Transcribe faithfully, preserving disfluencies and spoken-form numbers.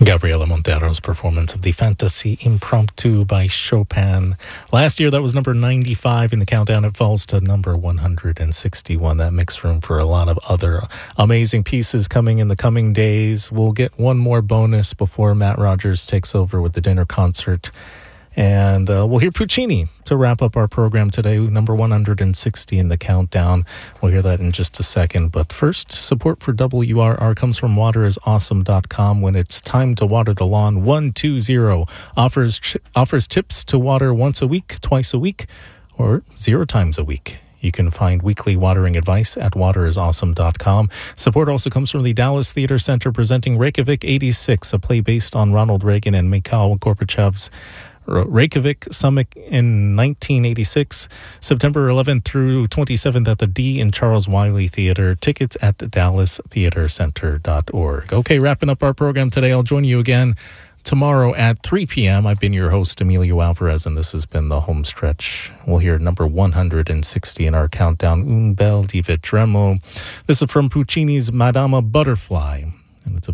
Gabriela Montero's performance of the Fantasy Impromptu by Chopin. Last year, that was number ninety-five in the countdown. It falls to number one hundred sixty-one. That makes room for a lot of other amazing pieces coming in the coming days. We'll get one more bonus before Matt Rogers takes over with the dinner concert. And uh, we'll hear Puccini to wrap up our program today, number one hundred sixty in the countdown. We'll hear that in just a second. But first, support for W R R comes from water is awesome dot com. When it's time to water the lawn, one two zero offers, offers tips to water once a week, twice a week, or zero times a week. You can find weekly watering advice at water is awesome dot com. Support also comes from the Dallas Theater Center presenting Reykjavik eighty-six, a play based on Ronald Reagan and Mikhail Gorbachev's Reykjavik Summit in nineteen eighty-six, September eleventh through twenty-seventh at the D and Charles Wiley Theater. Tickets at dallas theater center dot org. Okay, wrapping up our program today. I'll join you again tomorrow at three p.m. I've been your host, Emilio Alvarez, and this has been The Home Stretch. We'll hear number one hundred sixty in our countdown, Un bel di Vedremo. This is from Puccini's Madama Butterfly, and it's a